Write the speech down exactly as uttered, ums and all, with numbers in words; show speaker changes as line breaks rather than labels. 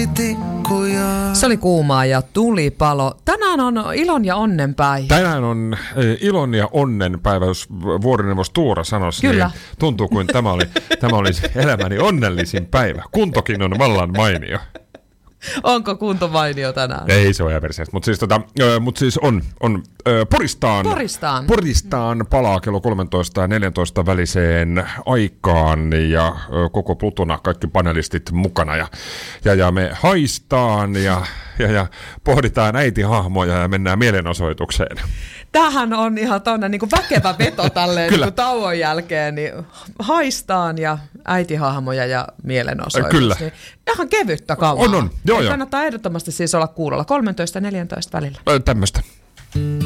tulitikkuja.
Se oli kuumaa ja tulipalo. Tänään on ilon ja onnen päivä.
Tänään on eh, ilon ja onnen päivä, jos vuorineuvos Tuura sanoisi.
Kyllä.
Niin tuntuu kuin tämä oli, tämä oli elämäni onnellisin päivä. Kuntokin on vallan mainio.
Onko kunto mainio tänään?
Ei se ole perseestä, mutta siis, tota, mut siis on, on ö, Poristaan,
Poristaan.
Poristaan palaa kello kolmetoista ja neljätoista väliseen aikaan ja ö, koko Plutona kaikki panelistit mukana ja, ja, ja me haistaan ja, ja, ja pohditaan äitihahmoja ja mennään mielenosoitukseen.
Tämähän on ihan tuonne niin kuin väkevä veto tälleen niin kuin tauon jälkeen, niin haistaan ja äitihahmoja ja mielenosoitus.
Kyllä.
Niin ihan kevyttä kamaa.
On, on. Joo, joo.
Kannattaa ehdottomasti siis olla kuulolla kolmetoista ja neljätoista välillä.
Tämmöistä.